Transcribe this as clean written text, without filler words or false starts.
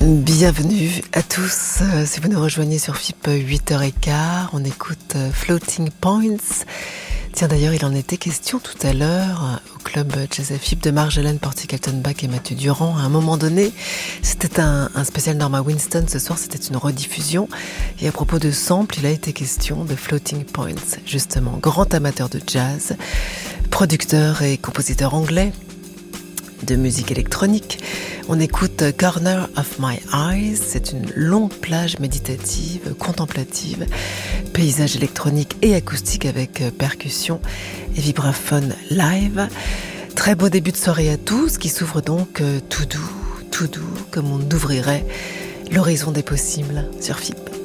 Bienvenue à tous, si vous nous rejoignez sur FIP 8h15, on écoute Floating Points. Tiens, d'ailleurs, il en était question tout à l'heure au club Jazz FIP de Marjolaine Porty-Kaltenbach et Mathieu Durand. À un moment donné, c'était un spécial Norma Winston. Ce soir, c'était une rediffusion. Et à propos de sample, il a été question de Floating Points, justement. Grand amateur de jazz, producteur et compositeur anglais de musique électronique. On écoute Corner of My Eyes, c'est une longue plage méditative, contemplative, paysage électronique et acoustique avec percussion et vibraphone live. Très beau début de soirée à tous, qui s'ouvre donc tout doux, comme on ouvrirait l'horizon des possibles sur FIP.